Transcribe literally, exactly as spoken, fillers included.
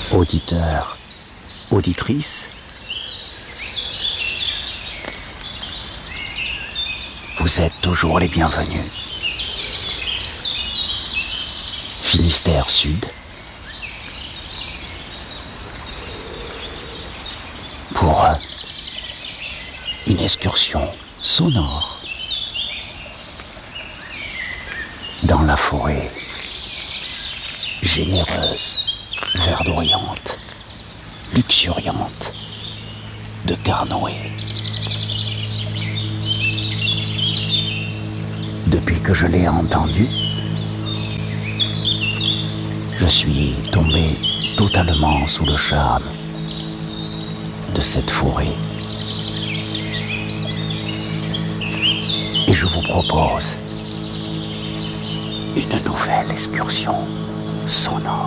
Auditeurs, auditrices, vous êtes toujours les bienvenus. Finistère Sud, pour une excursion sonore dans la forêt généreuse, verdoyante, luxuriante de Carnoët. Depuis que je l'ai entendu, je suis tombé totalement sous le charme de cette forêt. Et je vous propose une nouvelle excursion sonore.